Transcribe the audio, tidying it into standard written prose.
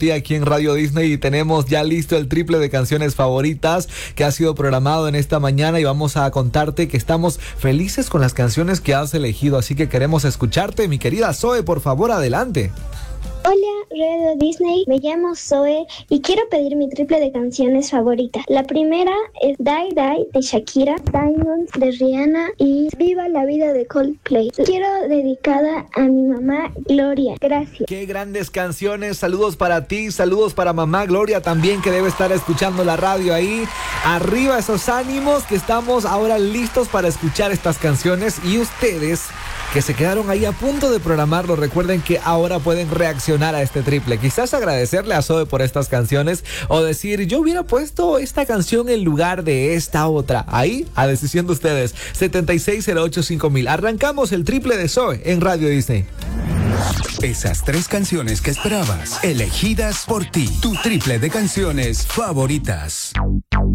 aquí en Radio Disney y tenemos ya listo el triple de canciones favoritas que ha sido programado en esta mañana y vamos a contarte que estamos felices con las canciones que has elegido, así que queremos escucharte. Mi querida Zoe, por favor, adelante. Hola, Radio Disney, me llamo Zoe y quiero pedir mi triple de canciones favoritas. La primera es Die Die de Shakira, Diamonds de Rihanna y Viva la Vida de Coldplay. Quiero dedicada a mi mamá Gloria. Gracias. Qué grandes canciones, saludos para ti, saludos para mamá Gloria también, que debe estar escuchando la radio ahí. Arriba esos ánimos, que estamos ahora listos para escuchar estas canciones, y ustedes que se quedaron ahí a punto de programarlo, recuerden que ahora pueden reaccionar a este triple. Quizás agradecerle a Zoe por estas canciones o decir, yo hubiera puesto esta canción en lugar de esta otra. Ahí, a decisión de ustedes. 76085000. Arrancamos el triple de Zoe en Radio Disney. Esas 3 canciones que esperabas, elegidas por ti. Tu triple de canciones favoritas.